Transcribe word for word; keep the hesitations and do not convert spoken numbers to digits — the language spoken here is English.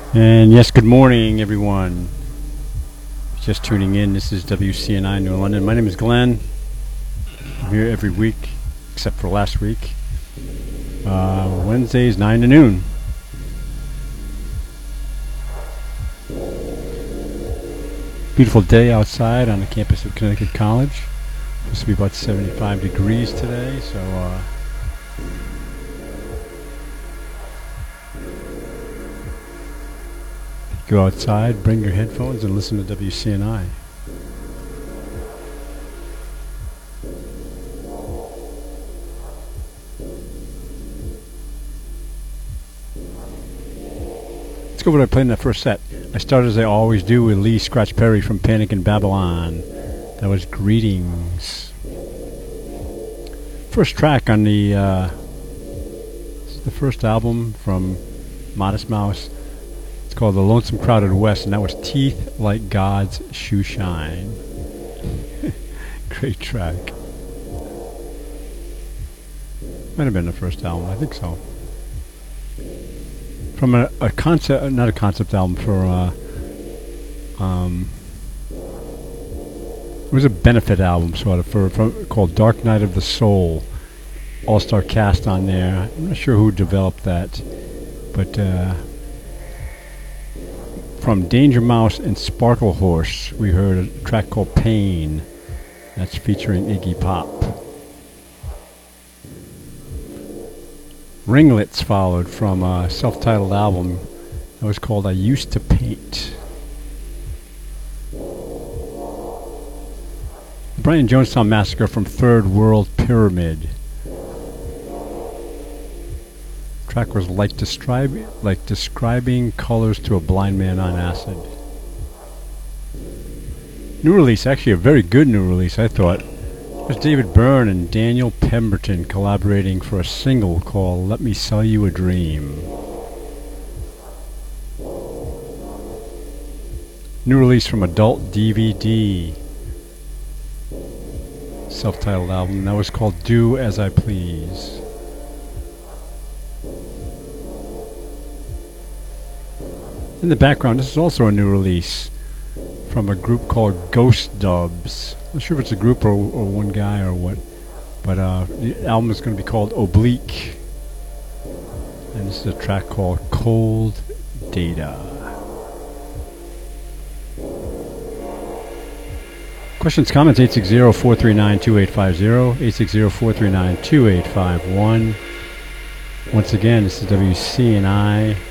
And yes, good morning, everyone. Just tuning in. This is W C N I New London. My name is Glenn. I'm here every week, except for last week. Uh, Wednesdays, nine to noon. Beautiful day outside on the campus of Connecticut College. Supposed to be about seventy-five degrees today, so uh, go outside, bring your headphones, and listen to W C N I. Let's go over what I played in that first set. I started, as I always do, with Lee Scratch Perry from Panic in Babylon. That was Greetings. First track on the uh, the first album from Modest Mouse. It's called The Lonesome Crowded West, and that was Teeth Like God's Shoe Shine. Great track. Might have been the first album, I think so. From a, a concept, not a concept album, for uh, um, it was a benefit album, sort of, for, for called Dark Night of the Soul. All-star cast on there. I'm not sure who developed that, but uh, from Danger Mouse and Sparkle Horse, we heard a track called Pain. That's featuring Iggy Pop. Ringlets followed from a self-titled album that was called I Used to Paint. Brian Jonestown Massacre from Third World Pyramid. Track was like, describe, like describing colors to a blind man on acid. New release, actually a very good new release, I thought. It was David Byrne and Daniel Pemberton collaborating for a single called Let Me Sell You a Dream. New release from Adult D V D. Self-titled album that was called Do As I Please. In the background, this is also a new release from a group called Ghost Dubs. I'm not sure if it's a group or, or one guy or what, but uh, the album is going to be called Oblique, and this is a track called Cold Data. Questions, comments, eight six zero, four three nine, two eight five zero, eight six zero, four three nine, two eight five one. Once again, this is W C N I